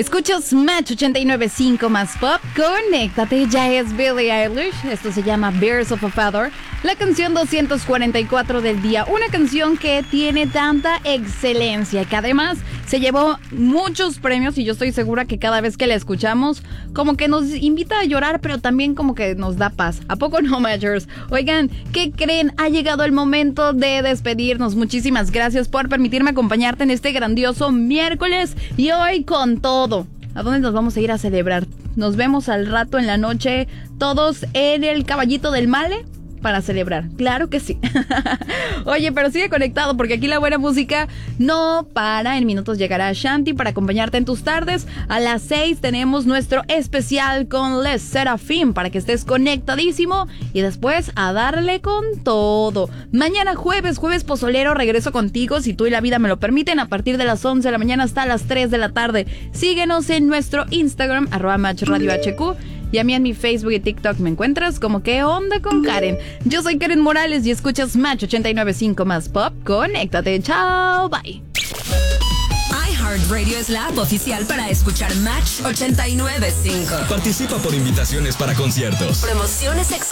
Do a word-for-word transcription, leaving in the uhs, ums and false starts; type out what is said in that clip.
Escuchas Match ochenta y nueve punto cinco más pop. Conéctate, ya es Billie Eilish. Esto se llama Birds of a Feather. La canción doscientos cuarenta y cuatro del día. Una canción que tiene tanta excelencia, que además se llevó muchos premios y yo estoy segura que cada vez que la escuchamos como que nos invita a llorar, pero también como que nos da paz. ¿A poco no, Matchers? Oigan, ¿qué creen? Ha llegado el momento de despedirnos. Muchísimas gracias por permitirme acompañarte en este grandioso miércoles y hoy con todo. ¿A dónde nos vamos a ir a celebrar? Nos vemos al rato en la noche todos en el Caballito del Male para celebrar. Claro que sí. Oye, pero sigue conectado porque aquí la buena música no para. En minutos llegará Shanti para acompañarte en tus tardes. A las seis tenemos nuestro especial con Les Serafim para que estés conectadísimo y después a darle con todo. Mañana jueves, jueves pozolero, regreso contigo si tú y la vida me lo permiten a partir de las once de la mañana hasta las tres de la tarde. Síguenos en nuestro Instagram, arroba Match Radio H Q. Y a mí en mi Facebook y TikTok me encuentras como ¿Qué onda con Karen? Yo soy Karen Morales y escuchas Match ochenta y nueve punto cinco más pop. Conéctate. Chao. Bye. iHeartRadio es la app oficial para escuchar Match ochenta y nueve punto cinco. Participa por invitaciones para conciertos, promociones exclusivas